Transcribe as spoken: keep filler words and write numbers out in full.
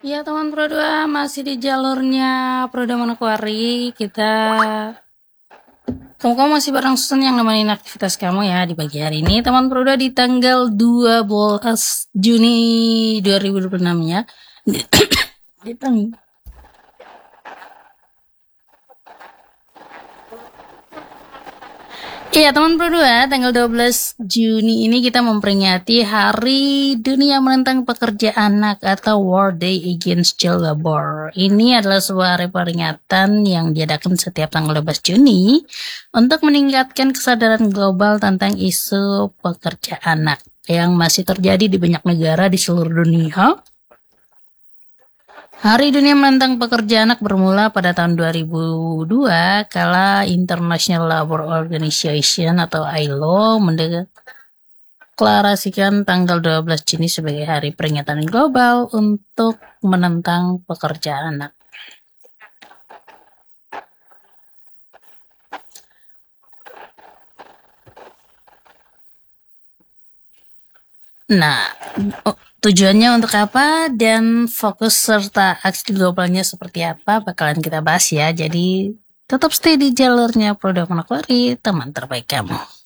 Ya teman Pro dua masih di jalurnya Pro dua Manokwari. Kita kamu-kamu masih bareng Susan yang nemenin aktivitas kamu ya di pagi hari ini teman Pro dua di tanggal dua belas Juni dua ribu dua puluh enam ya. Di tang Iya teman Pro dua, tanggal dua belas Juni ini kita memperingati Hari Dunia Menentang Pekerja Anak atau World Day Against Child Labor. Ini adalah sebuah hari peringatan yang diadakan setiap tanggal dua belas Juni untuk meningkatkan kesadaran global tentang isu pekerja anak yang masih terjadi di banyak negara di seluruh dunia. Hari Dunia Menentang Pekerja Anak bermula pada tahun dua ribu dua kala International Labour Organization atau I L O mendeklarasikan tanggal dua belas Juni sebagai hari peringatan global untuk menentang pekerja anak. Nah, tujuannya untuk apa dan fokus serta aksi globalnya seperti apa bakalan kita bahas ya. Jadi tetap stay di jalurnya Pro dua Manokwari, teman terbaik kamu.